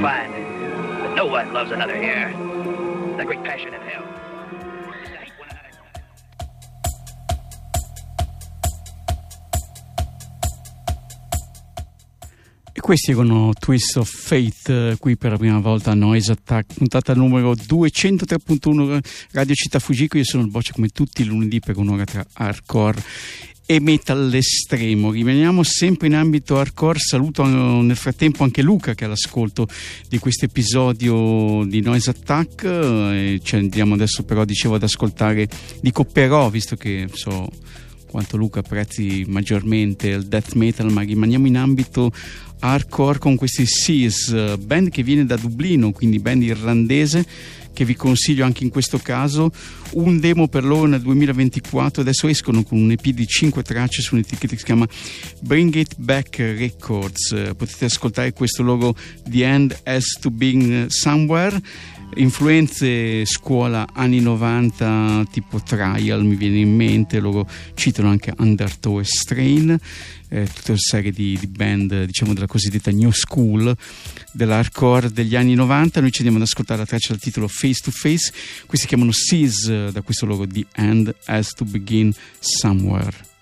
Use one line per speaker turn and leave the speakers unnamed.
find that no one loves another here. The great passion in hell.
E questi erano Twist of Fate, qui per la prima volta a Noise Attack, puntata numero 203.1 Radio Città Fujiko. Io sono il Boccia come tutti i lunedì per un'ora tra hardcore e metal estremo. Rimaniamo sempre in ambito hardcore. Saluto nel frattempo anche Luca che è all'ascolto di questo episodio di Noise Attack, e ci andiamo adesso però, dicevo, ad ascoltare, dico però, visto che so quanto Luca apprezzi maggiormente il death metal, ma rimaniamo in ambito hardcore con questi Seas, band che viene da Dublino, quindi band irlandese, che vi consiglio anche in questo caso. Un demo per loro nel 2024, adesso escono con un EP di 5 tracce su un'etichetta che si chiama Bring It Back Records. Potete ascoltare questo loro The End Has to Be Somewhere. Influenze scuola anni 90 tipo Trial mi viene in mente, loro citano anche Undertow e Strain, tutta una serie di band, diciamo, della cosiddetta new school dell'hardcore degli anni 90. Noi ci andiamo ad ascoltare la traccia dal titolo Face to Face. Questi si chiamano Seas, da questo loro The End Has to Begin Somewhere.